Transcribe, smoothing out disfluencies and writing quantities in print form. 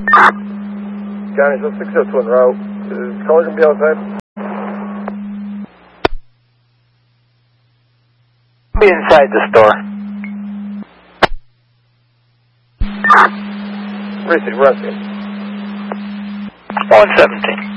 Johnny, so 602 en route. Is caller gonna be outside? Be inside the store. Receive, rescue. 117.